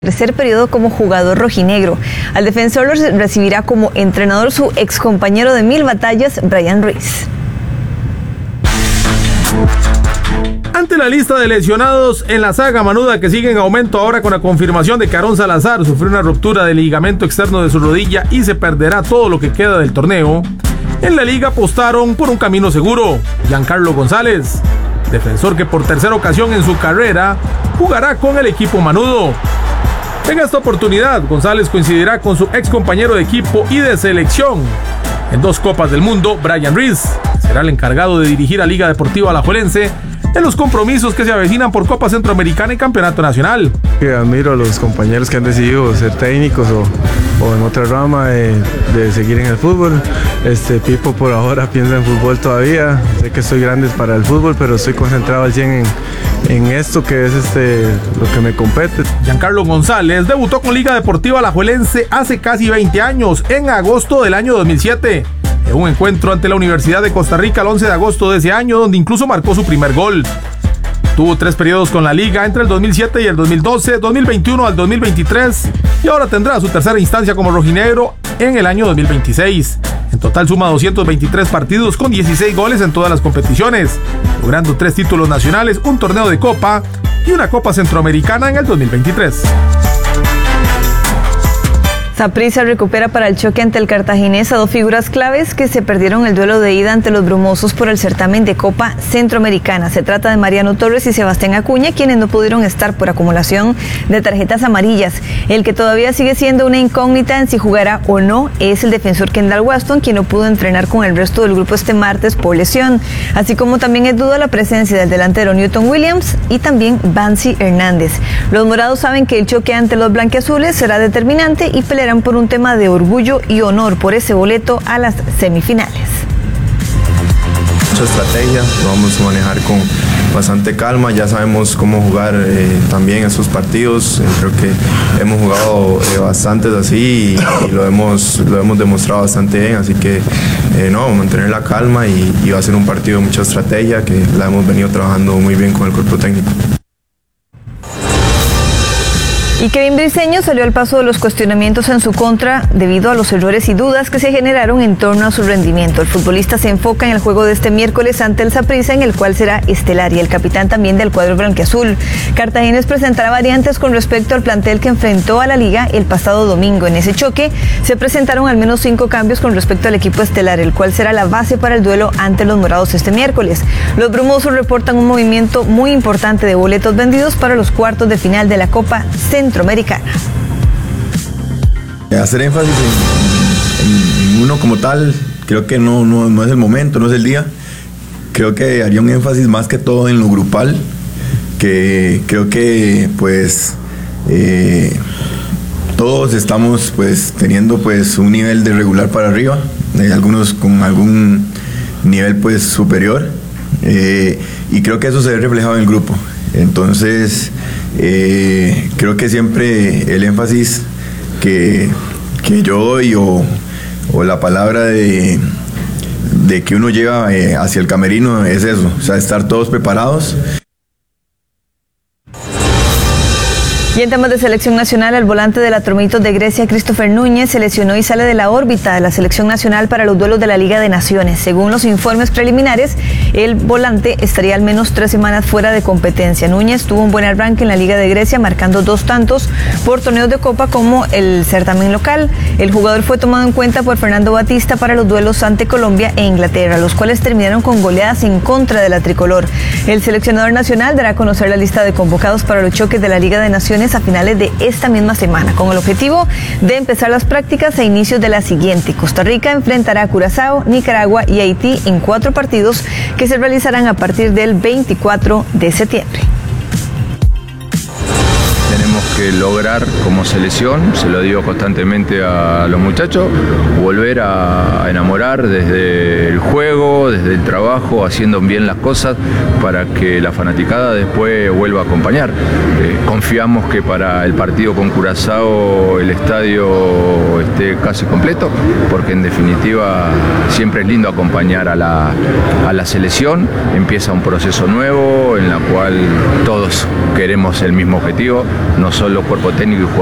Tercer periodo como jugador rojinegro. Al defensor lo recibirá como entrenador su excompañero de 1000 batallas, Bryan Ruiz. Ante la lista de lesionados en la saga manuda que sigue en aumento ahora con la confirmación de que Aarón Salazar sufrió una ruptura del ligamento externo de su rodilla y se perderá todo lo que queda del torneo, en la liga apostaron por un camino seguro. Giancarlo González, defensor que por tercera ocasión en su carrera jugará con el equipo manudo. En esta oportunidad, González coincidirá con su ex compañero de equipo y de selección en 2 Copas del Mundo, Bryan Ruiz. Será el encargado de dirigir a Liga Deportiva Alajuelense en los compromisos que se avecinan por Copa Centroamericana y Campeonato Nacional. Admiro a los compañeros que han decidido ser técnicos o en otra rama de seguir en el fútbol. Pipo por ahora piensa en fútbol todavía. Sé que soy grande para el fútbol, pero estoy concentrado al 100 en esto que es lo que me compete. Giancarlo González debutó con Liga Deportiva Alajuelense hace casi 20 años, en agosto del año 2007. En un encuentro ante la Universidad de Costa Rica el 11 de agosto de ese año, donde incluso marcó su primer gol. Tuvo 3 periodos con la liga entre el 2007 y el 2012, 2021 al 2023, y ahora tendrá su tercera instancia como rojinegro en el año 2026. En total suma 223 partidos con 16 goles en todas las competiciones, logrando 3 títulos nacionales, un torneo de Copa y una Copa Centroamericana en el 2023. Saprissa recupera para el choque ante el Cartaginés a 2 figuras claves que se perdieron el duelo de ida ante los brumosos por el certamen de Copa Centroamericana. Se trata de Mariano Torres y Sebastián Acuña, quienes no pudieron estar por acumulación de tarjetas amarillas. El que todavía sigue siendo una incógnita en si jugará o no es el defensor Kendall Waston, quien no pudo entrenar con el resto del grupo este martes por lesión. Así como también es duda la presencia del delantero Newton Williams y también Bansi Hernández. Los morados saben que el choque ante los blanquiazules será determinante y pelearán por un tema de orgullo y honor por ese boleto a las semifinales. Mucha estrategia, lo vamos a manejar con bastante calma, ya sabemos cómo jugar también esos partidos, creo que hemos jugado bastantes así y lo hemos demostrado bastante bien, así que mantener la calma y va a ser un partido de mucha estrategia que la hemos venido trabajando muy bien con el cuerpo técnico. Y Kevin Briceño salió al paso de los cuestionamientos en su contra debido a los errores y dudas que se generaron en torno a su rendimiento. El futbolista se enfoca en el juego de este miércoles ante el Saprissa, en el cual será estelar y el capitán también del cuadro blanquiazul. Cartaginés presentará variantes con respecto al plantel que enfrentó a la liga el pasado domingo. En ese choque se presentaron al menos 5 cambios con respecto al equipo estelar, el cual será la base para el duelo ante los morados este miércoles. Los brumosos reportan un movimiento muy importante de boletos vendidos para los cuartos de final de la Copa Centroamericana. Hacer énfasis en uno como tal, creo que no es el momento, no es el día. Creo que haría un énfasis más que todo en lo grupal, que creo que todos estamos teniendo un nivel de regular para arriba, algunos con algún nivel superior, y creo que eso se ve reflejado en el grupo. Entonces creo que siempre el énfasis que yo doy o la palabra de que uno lleva hacia el camerino es eso, o sea, estar todos preparados. Y en temas de selección nacional, el volante de la Tromitos de Grecia, Christopher Núñez, se lesionó y sale de la órbita de la selección nacional para los duelos de la Liga de Naciones. Según los informes preliminares, el volante estaría al menos 3 semanas fuera de competencia. Núñez tuvo un buen arranque en la Liga de Grecia, marcando 2 tantos por torneos de Copa como el certamen local. El jugador fue tomado en cuenta por Fernando Batista para los duelos ante Colombia e Inglaterra, los cuales terminaron con goleadas en contra de la tricolor. El seleccionador nacional dará a conocer la lista de convocados para los choques de la Liga de Naciones a finales de esta misma semana, con el objetivo de empezar las prácticas a inicios de la siguiente. Costa Rica enfrentará a Curazao, Nicaragua y Haití en 4 partidos que se realizarán a partir del 24 de septiembre. Tenemos que lograr como selección, se lo digo constantemente a los muchachos, volver a enamorar desde el juego, desde el trabajo, haciendo bien las cosas para que la fanaticada después vuelva a acompañar. Confiamos que para el partido con Curazao el estadio esté casi completo, porque en definitiva siempre es lindo acompañar a la selección. Empieza un proceso nuevo en la cual todos queremos el mismo objetivo, no no solo cuerpo técnico y jugadores.